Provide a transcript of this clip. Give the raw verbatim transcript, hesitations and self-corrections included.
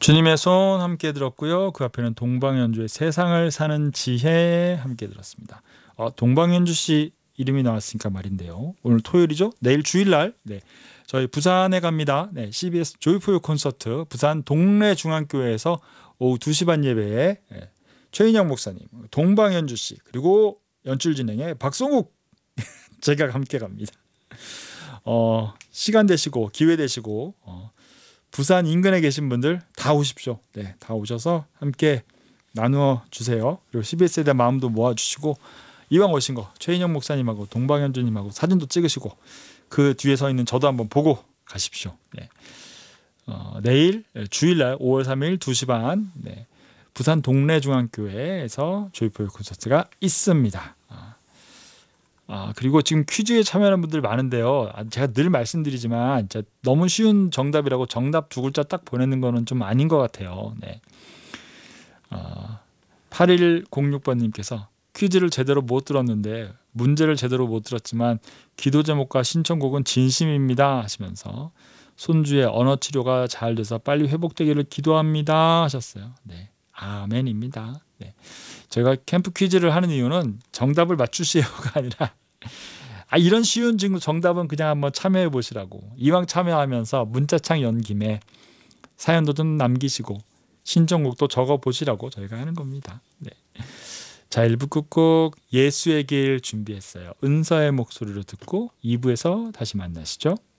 주님의 손 함께 들었고요. 그 앞에는 동방연주의 세상을 사는 지혜 함께 들었습니다. 어, 동방연주 씨 이름이 나왔으니까 말인데요. 오늘 토요일이죠. 내일 주일날 네, 저희 부산에 갑니다. 네, 씨비에스 조이포유 콘서트 부산 동래중앙교회에서 오후 두 시 반 예배에 네, 최인영 목사님, 동방연주 씨 그리고 연출 진행에 박성욱 제가 함께 갑니다. 어, 시간 되시고 기회 되시고 어, 부산 인근에 계신 분들 다 오십시오. 네, 다 오셔서 함께 나누어 주세요. 그리고 씨비에스에 대한 마음도 모아주시고 이왕 오신 거 최인영 목사님하고 동방현주님하고 사진도 찍으시고 그 뒤에 서 있는 저도 한번 보고 가십시오. 네. 어, 내일 주일날 오월 삼일 두 시 반 네, 부산 동래중앙교회에서 조이포유 콘서트가 있습니다. 아, 그리고 지금 퀴즈에 참여하는 분들 많은데요. 제가 늘 말씀드리지만 너무 쉬운 정답이라고 정답 두 글자 딱 보내는 거는 좀 아닌 것 같아요. 네. 어, 팔일공육 번님께서 퀴즈를 제대로 못 들었는데 문제를 제대로 못 들었지만 기도 제목과 신청곡은 진심입니다 하시면서 손주의 언어 치료가 잘 돼서 빨리 회복되기를 기도합니다 하셨어요. 네. 아멘입니다. 네. 제가 캠프 퀴즈를 하는 이유는 정답을 맞추시오가 아니라 아, 이런 쉬운 정답은 그냥 한번 참여해 보시라고. 이왕 참여하면서 문자창 연 김에 사연도 좀 남기시고 신청곡도 적어 보시라고 저희가 하는 겁니다. 네. 자, 일 부 끝곡 예수의 길 준비했어요. 은서의 목소리로 듣고 이 부에서 다시 만나시죠.